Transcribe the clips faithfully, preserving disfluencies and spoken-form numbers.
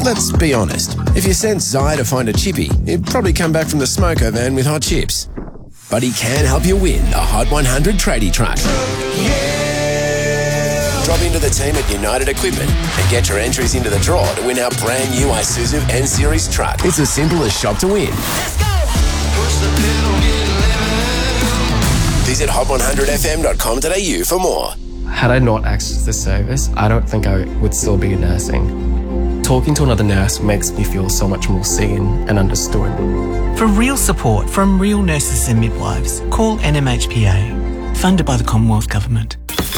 Let's be honest. If you sent Zai to find a chippy, he'd probably come back from the smoko van with hot chips. But he can help you win the Hot one hundred tradie truck. Yeah! Drop into the team at United Equipment and get your entries into the draw to win our brand new Isuzu N-Series truck. It's as simple as shop to win. Let's go! Visit hot one hundred f m dot com dot a u for more. Had I not accessed this service, I don't think I would still be nursing. Talking to another nurse makes me feel so much more seen and understood. For real support from real nurses and midwives, call N M H P A, funded by the Commonwealth Government.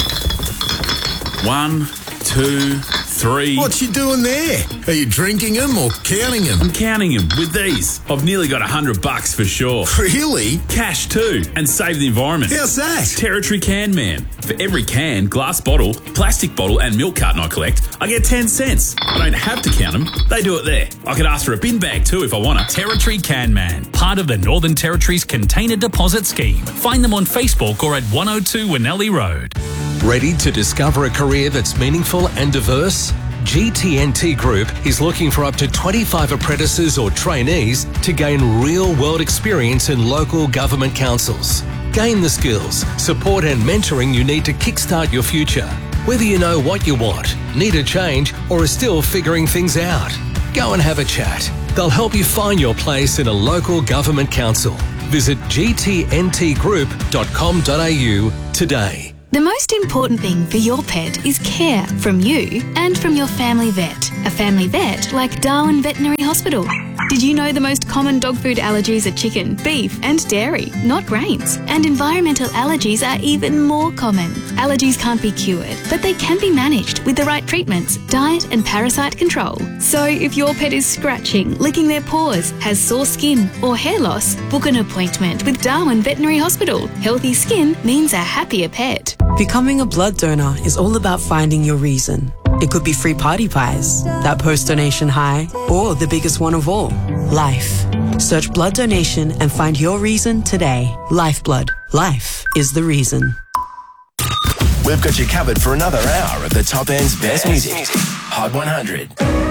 One, two, three. What you doing there? Are you drinking them or counting them? I'm counting them with these. I've nearly got a hundred bucks for sure. Really? Cash too, and save the environment. How's that? Territory Can Man. For every can, glass bottle, plastic bottle and milk carton I collect, I get ten cents. I don't have to count them. They do it there. I could ask for a bin bag too if I want to. Territory Can Man, part of the Northern Territory's Container Deposit Scheme. Find them on Facebook or at one oh two Winnelly Road. Ready to discover a career that's meaningful and diverse? G T N T Group is looking for up to twenty-five apprentices or trainees to gain real-world experience in local government councils. Gain the skills, support and mentoring you need to kickstart your future. Whether you know what you want, need a change, or are still figuring things out, go and have a chat. They'll help you find your place in a local government council. Visit g t n t group dot com dot a u today. The most important thing for your pet is care from you and from your family vet. A family vet like Darwin Veterinary Hospital. Did you know the most common dog food allergies are chicken, beef and dairy, not grains? And environmental allergies are even more common. Allergies can't be cured, but they can be managed with the right treatments, diet and parasite control. So if your pet is scratching, licking their paws, has sore skin or hair loss, book an appointment with Darwin Veterinary Hospital. Healthy skin means a happier pet. Becoming a blood donor is all about finding your reason. It could be free party pies, that post-donation high, or the biggest one of all, life. Search blood donation and find your reason today. Lifeblood. Life is the reason. We've got you covered for another hour of the top end's best music. Hot one hundred.